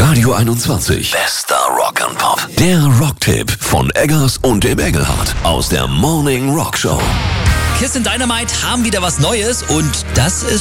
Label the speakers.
Speaker 1: Radio 21. Bester Rock and Pop. Der Rocktipp von Eggers und dem Engelhardt aus der Morning Rock Show.
Speaker 2: Kiss and Dynamite haben wieder was Neues und das ist